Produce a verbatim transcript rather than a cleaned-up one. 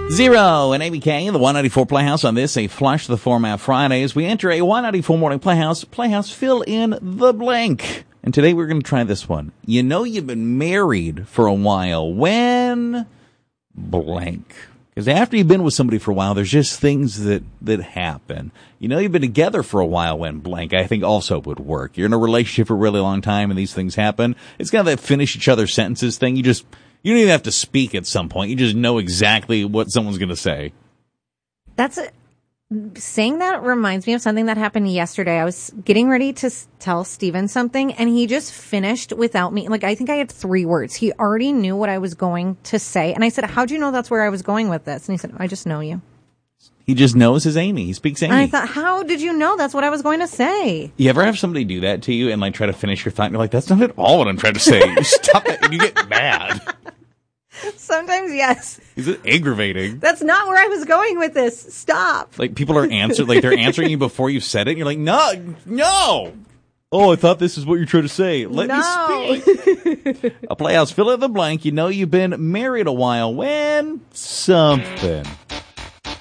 Zero and A B K, the one ninety-four Playhouse on this, a Flush the Format Friday. As we enter a one ninety-four Morning Playhouse, Playhouse fill in the blank. And today we're going to try this one. You know you've been married for a while when blank. Because after you've been with somebody for a while, there's just things that, that happen. You know you've been together for a while when blank, I think also would work. You're in a relationship for a really long time and these things happen. It's kind of that finish each other's sentences thing. You just... You don't even have to speak at some point. You just know exactly what someone's going to say. That's a, saying that reminds me of something that happened yesterday. I was getting ready to s- tell Steven something, and he just finished without me. Like, I think I had three words. He already knew what I was going to say. And I said, how'd you know that's where I was going with this? And he said, I just know you. He just knows his Amy. He speaks Amy. And I thought, how did you know that's what I was going to say? You ever have somebody do that to you and like try to finish your thought and you're like, that's not at all what I'm trying to say. You stop it and you get mad. Sometimes, yes. Is it aggravating? That's not where I was going with this. Stop. Like people are answering, like they're answering you before you've said it. And you're like, no, no. Oh, I thought this is what you're trying to say. Let no. me speak. A Playhouse fill in the blank. You know you've been married a while when something.